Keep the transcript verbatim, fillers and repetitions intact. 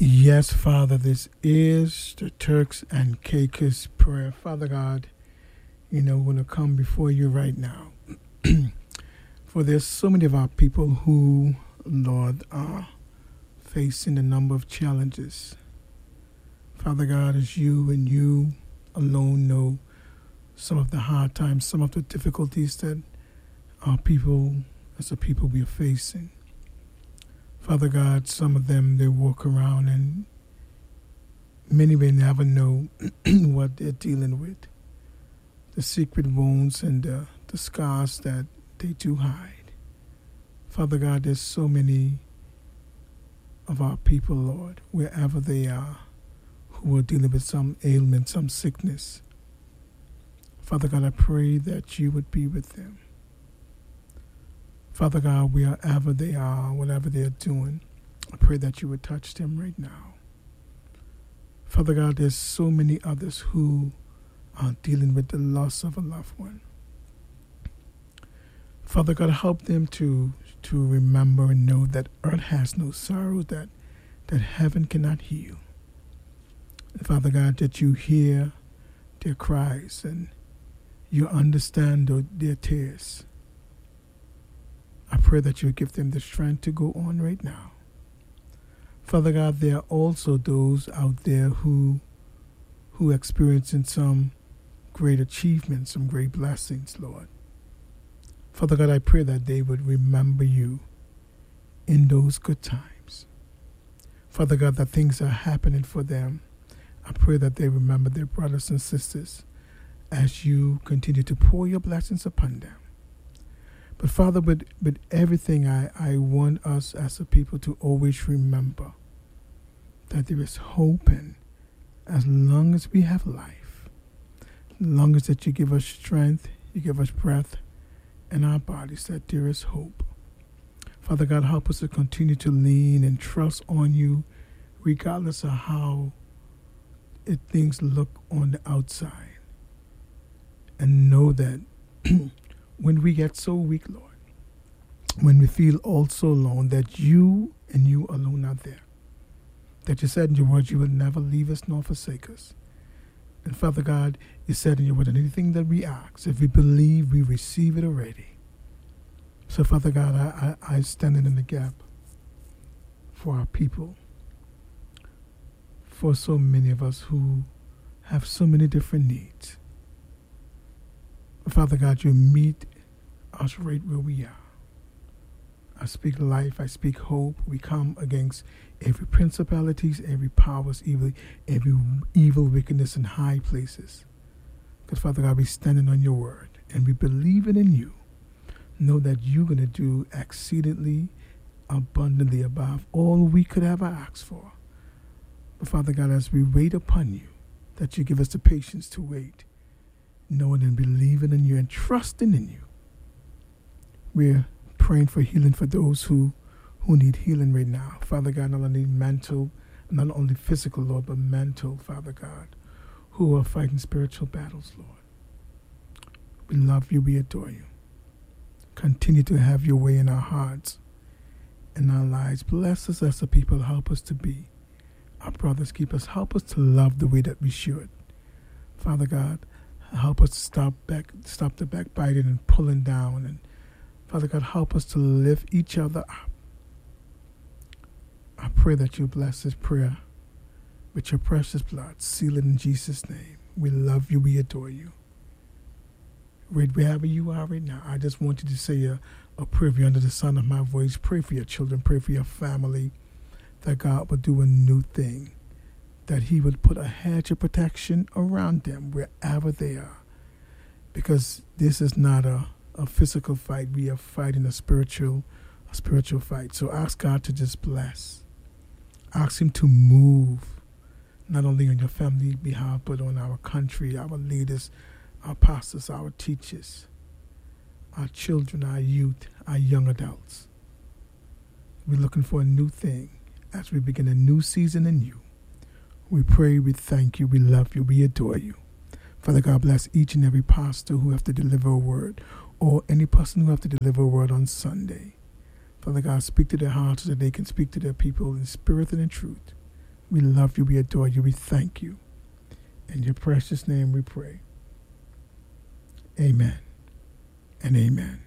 Yes, Father, this is the Turks and Caicos prayer. Father God, you know, we're going to come before you right now. For there's so many of our people who, Lord, are facing a number of challenges. Father God, as you and you alone know some of the hard times, some of the difficulties that our people, as a people, we are facing. Father God, some of them, they walk around and many may never know what they're dealing with. The secret wounds and the, the scars that they do hide. Father God, there's so many of our people, Lord, wherever they are, who are dealing with some ailment, some sickness. Father God, I pray that you would be with them. Father God, wherever they are, whatever they're doing, I pray that you would touch them right now. Father God, there's so many others who are dealing with the loss of a loved one. Father God, help them to, to remember and know that earth has no sorrow, that, that heaven cannot heal. And Father God, that you hear their cries and you understand their tears. I pray that you give them the strength to go on right now. Father God, there are also those out there who who are experiencing some great achievements, some great blessings, Lord. Father God, I pray that they would remember you in those good times. Father God, that things are happening for them. I pray that they remember their brothers and sisters as you continue to pour your blessings upon them. But Father, with, with everything, I, I want us as a people to always remember that there is hope, and as long as we have life, as long as that you give us strength, you give us breath in our bodies, that there is hope. Father God, help us to continue to lean and trust on you, regardless of how it, things look on the outside. And know that when we get so weak, Lord, when we feel all so alone, that you and you alone are there. That you said in your word you will never leave us nor forsake us. And Father God, you said in your word that anything that we ask, if we believe, we receive it already. So Father God, I, I, I stand in the gap for our people, for so many of us who have so many different needs. Father God, you meet us right where we are. I speak life, I speak hope. We come against every principalities, every powers, evil, every evil wickedness in high places. Because Father God, we're standing on your word and we believe it in you. Know that you're going to do exceedingly abundantly above all we could ever ask for. But Father God, as we wait upon you, that you give us the patience to wait, knowing and believing in you and trusting in you. We're praying for healing for those who, who need healing right now. Father God, not only mental, not only physical, Lord, but mental, Father God, who are fighting spiritual battles, Lord. We love you, we adore you. Continue to have your way in our hearts, in our lives. Bless us as a people. Help us to be our brothers. Keep us. Help us to love the way that we should. Father God, help us to stop back, stop the backbiting and pulling down. And Father God, help us to lift each other up. I pray that you bless this prayer with your precious blood. Seal it in Jesus' name. We love you. We adore you. Right wherever you are right now, I just want you to say a, a prayer for you under the sound of my voice. Pray for your children. Pray for your family. That God will do a new thing. That he would put a hedge of protection around them wherever they are. Because this is not a, a physical fight. We are fighting a spiritual, a spiritual fight. So ask God to just bless. Ask him to move, not only on your family behalf, but on our country, our leaders, our pastors, our teachers, our children, our youth, our young adults. We're looking for a new thing as we begin a new season in you. We pray, we thank you, we love you, we adore you. Father God, bless each and every pastor who have to deliver a word, or any person who have to deliver a word on Sunday. Father God, speak to their hearts so that they can speak to their people in spirit and in truth. We love you. We adore you. We thank you. In your precious name we pray. Amen and amen.